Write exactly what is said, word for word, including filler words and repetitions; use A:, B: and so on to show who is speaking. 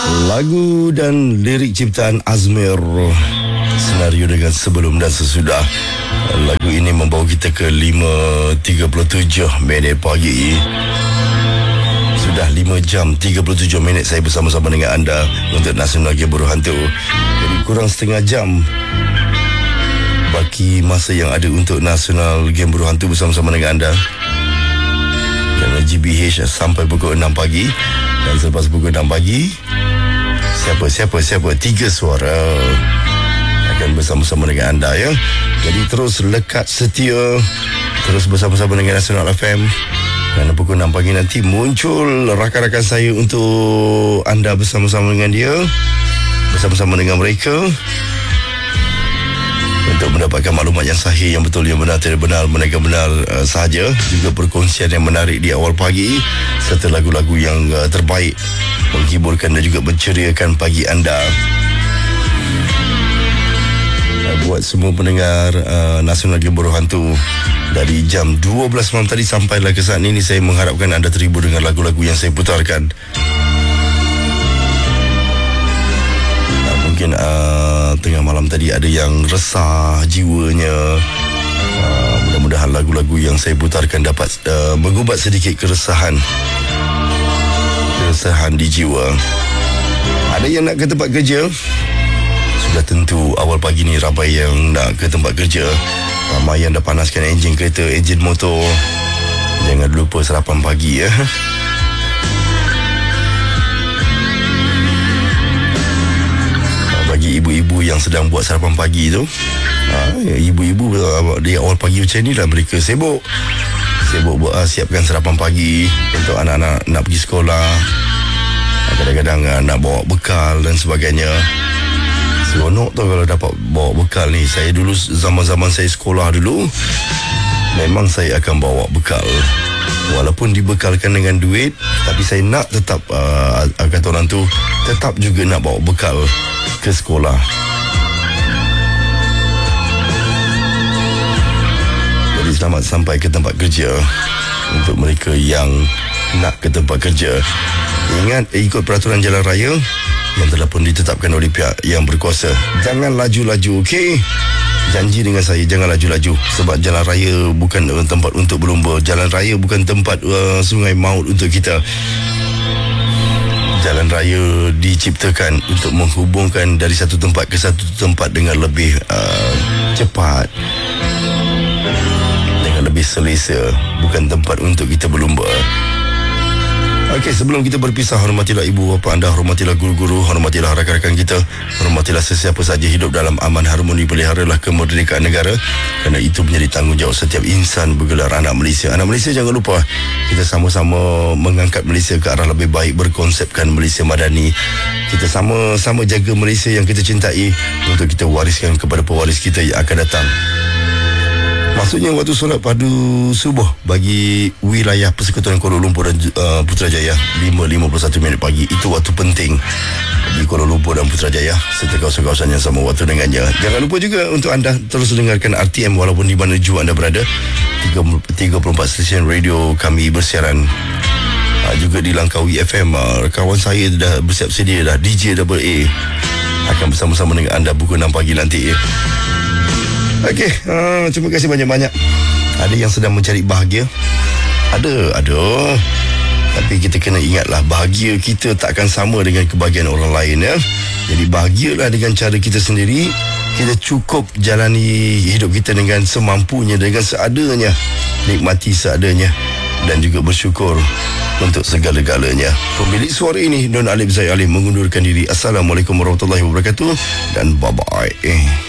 A: Lagu dan lirik ciptaan Azmir, senario dengan sebelum dan sesudah. Lagu ini membawa kita ke lima tiga puluh tujuh minit pagi. Sudah lima jam tiga puluh tujuh minit saya bersama-sama dengan anda untuk Nasional Game Buruh Hantu. Jadi kurang setengah jam baki masa yang ada untuk Nasional Game Buruh Hantu bersama-sama dengan anda. Kerana G B H sampai pukul enam pagi. Dan selepas pukul enam pagi, Siapa, siapa, siapa Tiga suara akan bersama-sama dengan anda, ya. Jadi terus lekat setia, terus bersama-sama dengan Nasional F M. Kerana pukul enam pagi nanti muncul rakan-rakan saya untuk anda bersama-sama dengan dia, bersama-sama dengan mereka, untuk mendapatkan maklumat yang sahih, yang betul, yang benar, tidak benar, menekan benar uh, sahaja. Juga perkongsian yang menarik di awal pagi, serta lagu-lagu yang uh, terbaik, menghiburkan dan juga menceriakan pagi anda. Uh, buat semua pendengar uh, Nasional Game Buruh Hantu, dari jam dua belas malam tadi sampailah ke saat ini, saya mengharapkan anda terhibur dengan lagu-lagu yang saya putarkan. Uh, mungkin uh, tengah malam tadi ada yang resah jiwanya. Uh, mudah-mudahan lagu-lagu yang saya putarkan dapat uh, mengubat sedikit keresahan keresahan di jiwa. Ada yang nak ke tempat kerja, sudah tentu awal pagi ni ramai yang nak ke tempat kerja. Ramai yang dah panaskan enjin kereta, enjin motor. Jangan lupa sarapan pagi, ya. Bagi ibu-ibu yang sedang buat sarapan pagi tu, ha, ibu-ibu di awal pagi macam ni lah mereka sibuk Sibuk buat, uh, siapkan sarapan pagi untuk anak-anak nak pergi sekolah. Kadang-kadang uh, nak bawa bekal dan sebagainya. Seronok tu kalau dapat bawa bekal ni. Saya dulu, zaman-zaman saya sekolah dulu, memang saya akan bawa bekal. Walaupun dibekalkan dengan duit, tapi saya nak tetap, uh, kata orang tu, tetap juga nak bawa bekal ke sekolah. Jadi selamat sampai ke tempat kerja untuk mereka yang nak ke tempat kerja. Ingat, ikut peraturan jalan raya yang telah pun ditetapkan oleh pihak yang berkuasa. Jangan laju-laju, okey? Janji dengan saya, jangan laju-laju. Sebab jalan raya bukan tempat untuk berlumba. Jalan raya bukan tempat uh, sungai maut untuk kita. Jalan raya diciptakan untuk menghubungkan dari satu tempat ke satu tempat dengan lebih uh, cepat, dengan lebih selesa. Bukan tempat untuk kita berlumba. Okey, sebelum kita berpisah, hormatilah ibu bapa anda, hormatilah guru-guru, hormatilah rakan-rakan kita, hormatilah sesiapa saja hidup dalam aman harmoni, peliharalah kemerdekaan negara, kerana itu menjadi tanggungjawab setiap insan bergelar anak Malaysia. Anak Malaysia, jangan lupa kita sama-sama mengangkat Malaysia ke arah lebih baik, berkonsepkan Malaysia madani. Kita sama-sama jaga Malaysia yang kita cintai untuk kita wariskan kepada pewaris kita yang akan datang. Maksudnya waktu solat padu subuh bagi wilayah Persekutuan Kuala Lumpur dan uh, Putrajaya, lima lima puluh satu minit pagi. Itu waktu penting di Kuala Lumpur dan Putrajaya serta kawasan-kawasan yang sama waktu dengannya. Jangan lupa juga untuk anda terus dengarkan R T M walaupun di mana jua anda berada. tiga puluh empat stesen radio kami bersiaran. Uh, juga di Langkawi F M. Uh, kawan saya dah bersiap sedia dah, D J Double A akan bersama-sama dengan anda pukul enam pagi nanti. Okey, uh, terima kasih banyak-banyak. Ada yang sedang mencari bahagia? Ada, ada. Tapi kita kena ingatlah, bahagia kita tak akan sama dengan kebahagiaan orang lain, ya. Jadi bahagialah dengan cara kita sendiri. Kita cukup jalani hidup kita dengan semampunya, dengan seadanya. Nikmati seadanya dan juga bersyukur untuk segala-galanya. Pemilik suara ini, Don Alif Zaid Alim, mengundurkan diri. Assalamualaikum warahmatullahi wabarakatuh dan bye-bye.